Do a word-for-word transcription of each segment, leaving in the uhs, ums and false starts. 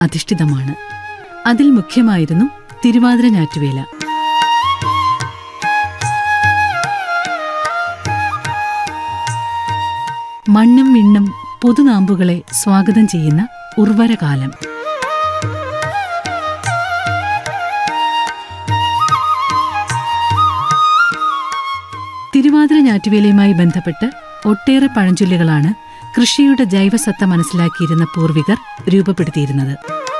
അധിഷ്ഠിതമാണ്. അതിൽ മുഖ്യമായിരുന്നു തിരുവാതിര ഞാറ്റുവേല. മണ്ണും വിണ്ണും പുതുനാമ്പുകളെ സ്വാഗതം ചെയ്യുന്ന ഉർവരകാലം. തിരുവാതിര ഞാറ്റുവേലയുമായി ബന്ധപ്പെട്ട് ഒട്ടേറെ പഴഞ്ചൊല്ലുകളാണ് കൃഷിയുടെ ജൈവസത്ത മനസ്സിലാക്കിയിരുന്ന പൂർവികർ രൂപപ്പെടുത്തിയിരുന്നത്.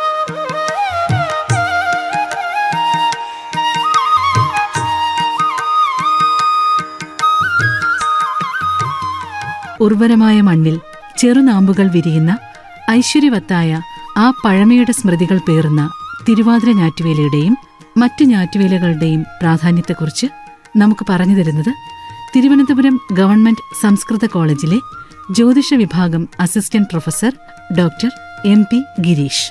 ഉർവരമായ മണ്ണിൽ ചെറുനാമ്പുകൾ വിരിയുന്ന ഐശ്വര്യവത്തായ ആ പഴമയുടെ സ്മൃതികൾ പേറുന്ന തിരുവാതിര ഞാറ്റുവേലയുടെയും മറ്റു ഞാറ്റുവേലകളുടെയും പ്രാധാന്യത്തെക്കുറിച്ച് നമുക്ക് പറഞ്ഞു തരുന്നത് തിരുവനന്തപുരം ഗവൺമെന്റ് സംസ്കൃത കോളേജിലെ ജ്യോതിഷ വിഭാഗം assistant professor doctor M P Girish.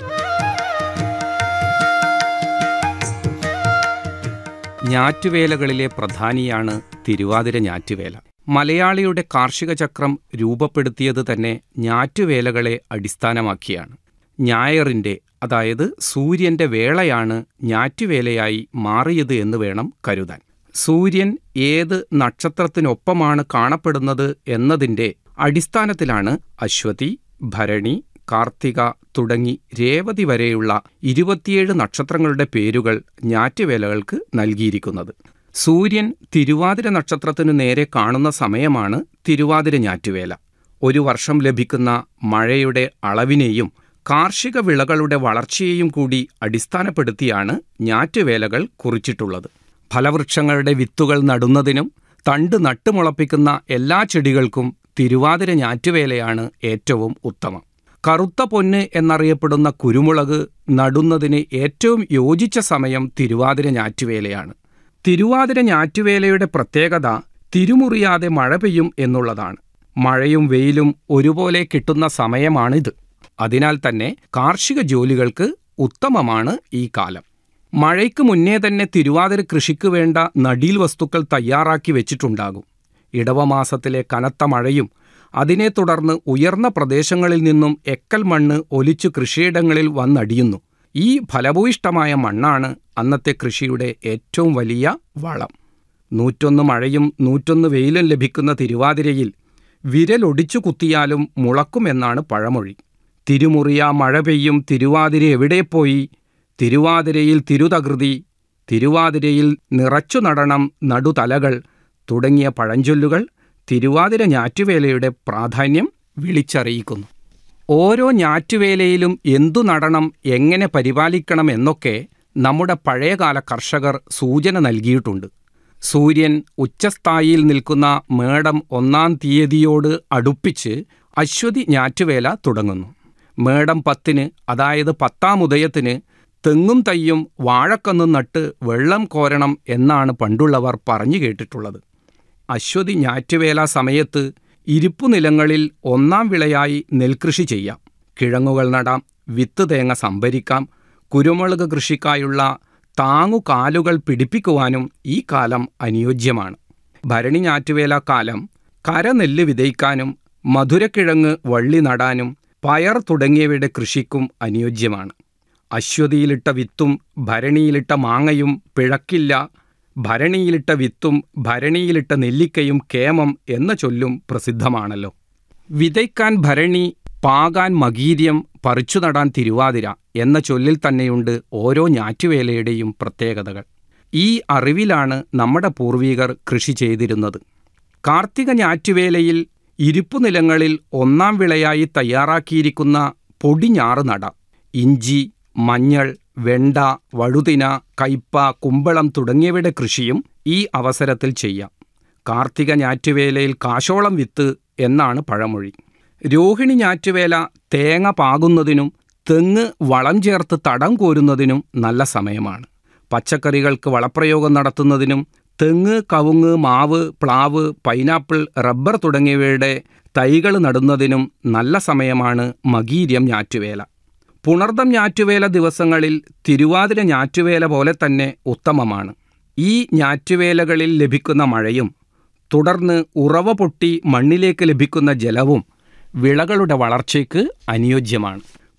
ഞാറ്റുവേലകളിലെ പ്രധാനിയാണ് Thiruvathira ഞാറ്റുവേല. മലയാളിയുടെ കാർഷിക ചക്രം രൂപപ്പെടുത്തിയത് തന്നെ ഞാറ്റുവേലകളെ അടിസ്ഥാനമാക്കിയാണ്. ഞായറിൻ്റെ, അതായത് സൂര്യൻ്റെ വേളയാണ് ഞാറ്റുവേലയായി മാറിയത് എന്ന് വേണം കരുതാൻ. സൂര്യൻ ഏത് നക്ഷത്രത്തിനൊപ്പമാണ് കാണപ്പെടുന്നത് എന്നതിൻ്റെ അടിസ്ഥാനത്തിലാണ് അശ്വതി, ഭരണി, കാർത്തിക തുടങ്ങി രേവതി വരെയുള്ള ഇരുപത്തിയേഴ് നക്ഷത്രങ്ങളുടെ പേരുകൾ ഞാറ്റുവേലകൾക്ക് നൽകിയിരിക്കുന്നത്. സൂര്യൻ തിരുവാതിര നക്ഷത്രത്തിനു നേരെ കാണുന്ന സമയമാണ് തിരുവാതിര ഞാറ്റുവേല. ഒരു വർഷം ലഭിക്കുന്ന മഴയുടെ അളവിനെയും കാർഷിക വിളകളുടെ വളർച്ചയെയും കൂടി അടിസ്ഥാനപ്പെടുത്തിയാണ് ഞാറ്റുവേലകൾ കുറിച്ചിട്ടുള്ളത്. ഫലവൃക്ഷങ്ങളുടെ വിത്തുകൾ നടുന്നതിനും തണ്ട് നട്ടുമുളപ്പിക്കുന്ന എല്ലാ ചെടികൾക്കും തിരുവാതിര ഞാറ്റുവേലയാണ് ഏറ്റവും ഉത്തമം. കറുത്ത പൊന്ന് എന്നറിയപ്പെടുന്ന കുരുമുളക് നടുന്നതിന് ഏറ്റവും യോജിച്ച സമയം തിരുവാതിര ഞാറ്റുവേലയാണ്. തിരുവാതിര ഞാറ്റുവേലയുടെ പ്രത്യേകത തിരുമുറിയാതെ മഴ പെയ്യും എന്നുള്ളതാണ്. മഴയും വെയിലും ഒരുപോലെ കിട്ടുന്ന സമയമാണിത്. അതിനാൽ തന്നെ കാർഷിക ജോലികൾക്ക് ഉത്തമമാണ് ഈ കാലം. മഴയ്ക്ക് മുന്നേ തന്നെ തിരുവാതിര കൃഷിക്ക് വേണ്ട നടീൽ വസ്തുക്കൾ തയ്യാറാക്കി വെച്ചിട്ടുണ്ടാകും. ഇടവമാസത്തിലെ കനത്ത മഴയും അതിനെ തുടർന്ന് ഉയർന്ന പ്രദേശങ്ങളിൽ നിന്നും എക്കൽ മണ്ണ് ഒലിച്ചു കൃഷിയിടങ്ങളിൽ വന്നടിയുന്നു. ഈ ഫലഭൂയിഷ്ടമായ മണ്ണാണ് അന്നത്തെ കൃഷിയുടെ ഏറ്റവും വലിയ വളം. നൂറ്റൊന്ന് മഴയും നൂറ്റൊന്ന് വെയിലും ലഭിക്കുന്ന തിരുവാതിരയിൽ വിരലൊടിച്ചു കുത്തിയാലും മുളക്കുമെന്നാണ് പഴമൊഴി. തിരുമുറിയ മഴ പെയ്യും തിരുവാതിര എവിടെ പോയി, തിരുവാതിരയിൽ തിരുതകൃതി, തിരുവാതിരയിൽ നിറച്ചു നടണം നടുതലകൾ തുടങ്ങിയ പഴഞ്ചൊല്ലുകൾ തിരുവാതിര ഞാറ്റുവേലയുടെ പ്രാധാന്യം വിളിച്ചറിയിക്കുന്നു. ഓരോ ഞാറ്റുവേലയിലും എന്തു നടണം, എങ്ങനെ പരിപാലിക്കണം എന്നൊക്കെ നമ്മുടെ പഴയകാല കർഷകർ സൂചന നൽകിയിട്ടുണ്ട്. സൂര്യൻ ഉച്ചസ്ഥായിയിൽ നിൽക്കുന്ന മേടം ഒന്നാം തീയതിയോട് അടുപ്പിച്ച് അശ്വതി ഞാറ്റുവേല തുടങ്ങുന്നു. മേടം പത്തിന്, അതായത് പത്താം ഉദയത്തിന് തെങ്ങും തയ്യും വാഴക്കന്നും നട്ട് വെള്ളം കോരണം എന്നാണ് പണ്ടുള്ളവർ പറഞ്ഞു കേട്ടിട്ടുള്ളത്. അശ്വതി ഞാറ്റുവേല സമയത്ത് ഇരിപ്പുനിലങ്ങളിൽ ഒന്നാം വിളയായി നെൽകൃഷി ചെയ്യാം, കിഴങ്ങുകൾ നടാം, വിത്ത് തേങ്ങ സംഭരിക്കാം. കുരുമുളക് കൃഷിക്കായുള്ള താങ്ങുകാലുകൾ പിടിപ്പിക്കുവാനും ഈ കാലം അനുയോജ്യമാണ്. ഭരണി ഞാറ്റുവേല കാലം കരനെല്ല് വിതയ്ക്കാനും മധുരക്കിഴങ്ങ് വള്ളി നടാനും പയർ തുടങ്ങിയവയുടെ കൃഷിക്കും അനുയോജ്യമാണ്. അശ്വതിയിലിട്ട വിത്തും ഭരണിയിലിട്ട മാങ്ങയും പിഴക്കില്ല, ഭരണിയിലിട്ട വിത്തും ഭരണിയിലിട്ട നെല്ലിക്കയും കേമം എന്ന ചൊല്ലും പ്രസിദ്ധമാണല്ലോ. വിതയ്ക്കാൻ ഭരണി, പാകാൻ മകീര്യം, പറിച്ചു നടാൻ തിരുവാതിര എന്ന ചൊല്ലിൽ തന്നെയുണ്ട് ഓരോ ഞാറ്റുവേലയുടെയും പ്രത്യേകതകൾ. ഈ അറിവിലാണ് നമ്മുടെ പൂർവികർ കൃഷി ചെയ്തിരുന്നത്. കാർത്തിക ഞാറ്റുവേലയിൽ ഇരിപ്പുനിലങ്ങളിൽ ഒന്നാം വിളയായി തയ്യാറാക്കിയിരിക്കുന്ന പൊടിഞ്ഞാറ് നടാം. ഇഞ്ചി, മഞ്ഞൾ, വെണ്ട, വഴുതിന, കയ്പ, കുമ്പളം തുടങ്ങിയവയുടെ കൃഷിയും ഈ അവസരത്തിൽ ചെയ്യാം. കാർത്തിക ഞാറ്റുവേലയിൽ കാശോളം വിത്ത് എന്നാണ് പഴമൊഴി. രോഹിണി ഞാറ്റുവേല തേങ്ങ പാകുന്നതിനും തെങ്ങ് വളം ചേർത്ത് തടം കോരുന്നതിനും നല്ല സമയമാണ്. പച്ചക്കറികൾക്ക് വളപ്രയോഗം നടത്തുന്നതിനും തെങ്ങ്, കവുങ്ങ്, മാവ്, പ്ലാവ്, പൈനാപ്പിൾ, റബ്ബർ തുടങ്ങിയവയുടെ തൈകൾ നടുന്നതിനും നല്ല സമയമാണ് മകീര്യം ഞാറ്റുവേല. പുണർദം ഞാറ്റുവേല ദിവസങ്ങളിൽ തിരുവാതിര ഞാറ്റുവേല പോലെ തന്നെ ഉത്തമമാണ്. ഈ ഞാറ്റുവേലകളിൽ ലഭിക്കുന്ന മഴയും തുടർന്ന് ഉറവ പൊട്ടി മണ്ണിലേക്ക് ലഭിക്കുന്ന ജലവും വിളകളുടെ വളർച്ചയ്ക്ക് അനുയോജ്യമാണ്.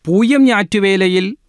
പൂയം ഞാറ്റുവേലയിൽ